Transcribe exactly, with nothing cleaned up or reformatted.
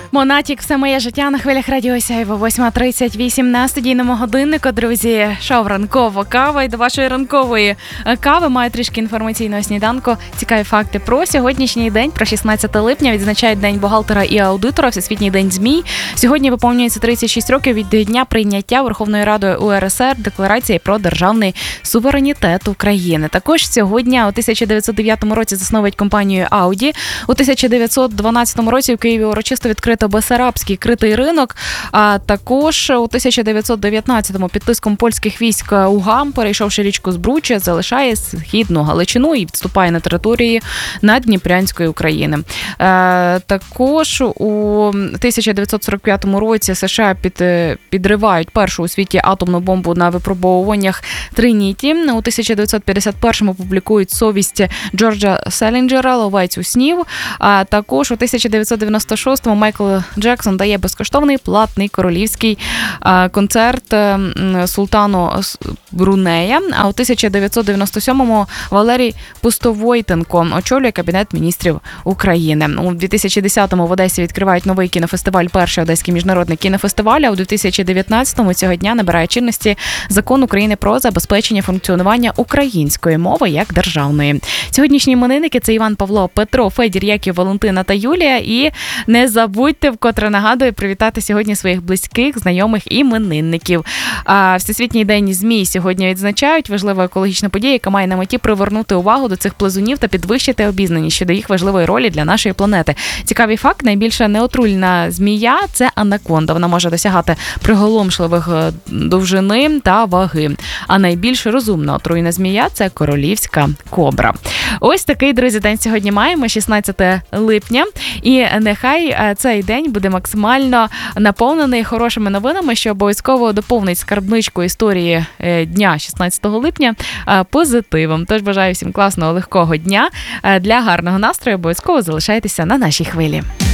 Монатік, все моє життя на хвилях Радіо Сяйво. восьма тридцять вісім на студійному годиннику, друзі. Шоу «Ранкова кава». І до вашої ранкової кави маю трішки інформаційного сніданку. Цікаві факти про сьогоднішній день. Про шістнадцяте липня відзначають День бухгалтера і аудитора, Всесвітній день ЗМІ. Сьогодні виповнюється тридцять шість років від дня прийняття Верховною Радою УРСР Декларації про державний суверенітет України. Також сьогодні у тисяча дев'ятсот дев'ятому році засновують компанію Audi. У тисяча дев'ятсот дванадцятому році в Києві урочисто відкрито Бесарабський критий ринок. А також у тисяча дев'ятсот дев'ятнадцятому під тиском польських військ УГАМ, перейшовши річку Збруча, залишає східну Галичину і відступає на території Наддніпрянської України. А також у тисяча дев'ятсот сорок п'ятому році США під, підривають першу у світі атомну бомбу на випробовуваннях Триніті. У тисяча дев'ятсот п'ятдесят першому публікують «Совість» Джорджа Селінджера «Ловець у снів». А також у тисяча дев'ятсот дев'яносто шостому Майкл Джексон дає безкоштовний платний королівський концерт султану Брунея. А у тисяча дев'ятсот дев'яносто сьомому Валерій Пустовойтенко очолює Кабінет міністрів України. У дві тисячі десятому в Одесі відкривають новий кінофестиваль, перший Одеський міжнародний кінофестиваль. А у дві тисячі дев'ятнадцятому цього дня набирає чинності Закон України про забезпечення функціонування української мови як державної. Сьогоднішні іменинники – це Іван, Павло, Петро, Федір, Яків, Валентина та Юлія. І не забудьте, вкотре нагадую, привітати сьогодні своїх близьких, знайомих іменинників. А Всесвітній день ЗМІ сьогодні відзначають. Важлива екологічна подія, яка має на меті привернути увагу до цих плазунів та підвищити обізнаність щодо їх важливої ролі для нашої планети. Цікавий факт: найбільша неотруйна змія – це анаконда. Вона може досягати приголомшливих довжини та ваги. А найбільш розумна отруйна змія – це королівська кобра. Ось такий, друзі, день сьогодні маємо, шістнадцяте липня. І нехай цей день буде максимально наповнений хорошими новинами, що обов'язково доповнить скарбничку історії дня шістнадцятого липня позитивом. Тож бажаю всім класного, легкого дня. Для гарного настрою обов'язково залишайтеся на нашій хвилі.